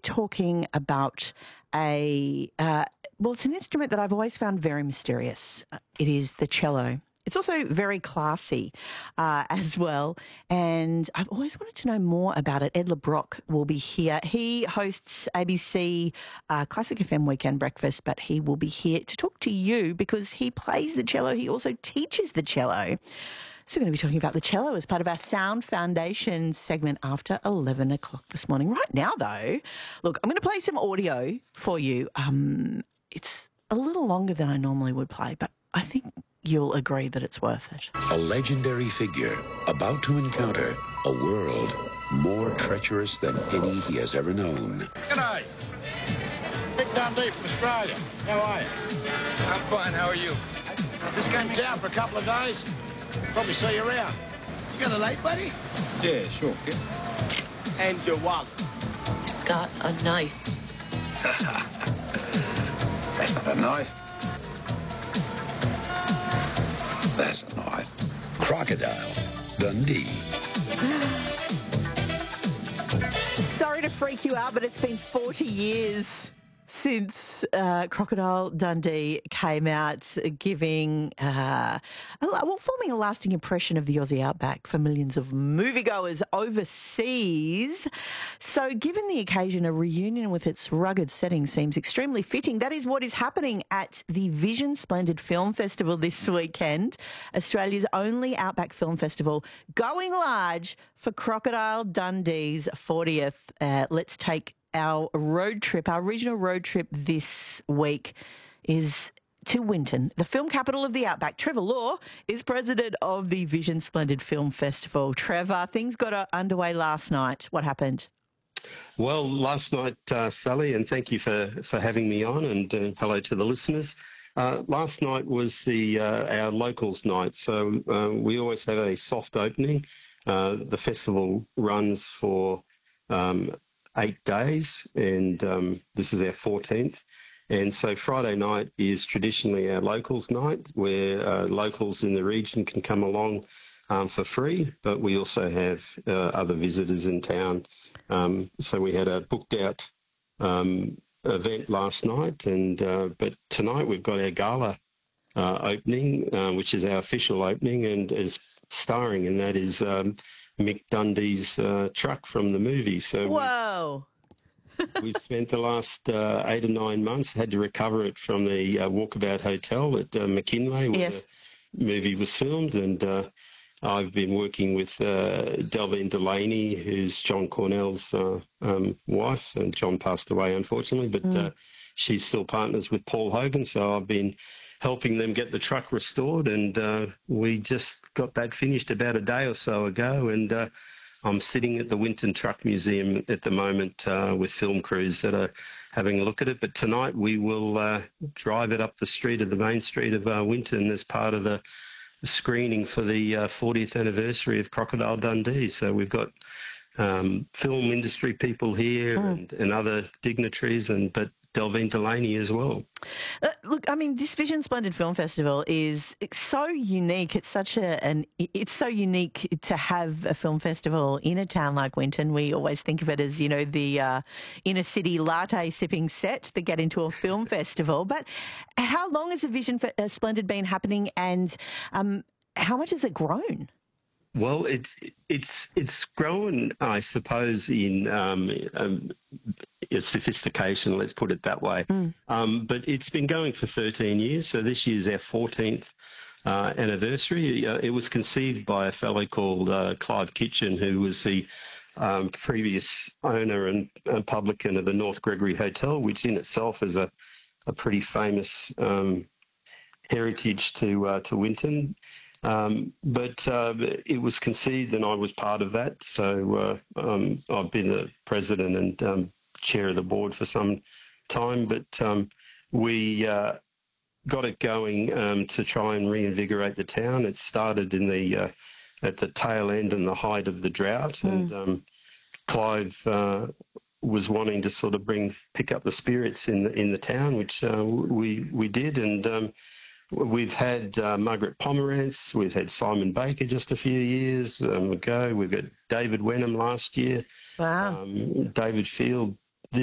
talking about it's an instrument that I've always found very mysterious. It is the cello. It's also very classy as well, and I've always wanted to know more about it. Ed Le Brocq will be here. He hosts ABC Classic FM Weekend Breakfast, but he will be here to talk to you because he plays the cello. He also teaches the cello. So we're going to be talking about the cello as part of our Sound Foundation segment after 11 o'clock this morning. Right now, though, look, I'm going to play some audio for you. It's a little longer than I normally would play, but I think you'll agree that it's worth it. A legendary figure about to encounter a world more treacherous than any he has ever known. G'day. Mick Dundee from Australia. How are you? I'm fine. How are you? Just came to town for a couple of days. Probably see you around. You got a light, buddy? Yeah, sure. Yeah. And your wallet. It's got a knife. That's not a knife. That's a knife. Crocodile Dundee. Sorry to freak you out, but it's been 40 years since Crocodile Dundee came out, forming a lasting impression of the Aussie outback for millions of moviegoers overseas. So given the occasion, a reunion with its rugged setting seems extremely fitting. That is what is happening at the Vision Splendid Film Festival this weekend, Australia's only outback film festival, going large for Crocodile Dundee's 40th. Let's take our regional road trip this week is to Winton, the film capital of the outback. Trevor Law is president of the Vision Splendid Film Festival. Trevor, things got underway last night. What happened? Well, last night, Sally, and thank you for having me on, and hello to the listeners. Last night was our locals night, so we always have a soft opening. The festival runs for 8 days, and this is our 14th. And so Friday night is traditionally our locals night, where locals in the region can come along for free, but we also have other visitors in town. So we had a booked out event last night, and but tonight we've got our gala opening, which is our official opening, and is starring, and that is Mick Dundee's truck from the movie. So whoa! We've spent the last 8 or 9 months, had to recover it from the Walkabout Hotel at McKinley, where the movie was filmed, and I've been working with Delvine Delaney, who's John Cornell's wife, and John passed away, unfortunately, but she's still partners with Paul Hogan, so I've been helping them get the truck restored, and we just got that finished about a day or so ago, and I'm sitting at the Winton Truck Museum at the moment with film crews that are having a look at it. But tonight we will drive it up the main street of Winton as part of the screening for the 40th anniversary of Crocodile Dundee. So we've got film industry people here and other dignitaries, but Delvine Delaney as well. Look, I mean, this Vision Splendid Film Festival is so unique. It's it's so unique to have a film festival in a town like Winton. We always think of it as, the inner city latte sipping set that get into a film festival. But how long has the Vision Splendid been happening, and how much has it grown? Well, it's grown, I suppose, in sophistication, let's put it that way. But it's been going for 13 years, so this year's our 14th anniversary. It was conceived by a fellow called Clive Kitchen, who was the previous owner and publican of the North Gregory Hotel, which in itself is a pretty famous heritage to Winton. But it was conceived, and I was part of that. So I've been the president and chair of the board for some time. But we got it going to try and reinvigorate the town. It started in at the tail end and the height of the drought, and Clive was wanting to sort of pick up the spirits in the town, which we did, and. We've had Margaret Pomerantz, we've had Simon Baker just a few years ago, we've got David Wenham last year. Wow. David Field